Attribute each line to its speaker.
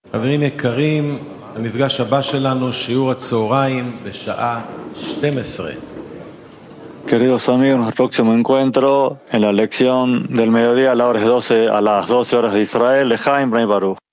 Speaker 1: חברים יקרים, המפגש הבא שלנו, שיעור הצהריים בשעה 12.
Speaker 2: Queridos amigos, nuestro próximo encuentro en la lección del mediodía a las 12 horas de Israel, Lejaim Bnei Baruch.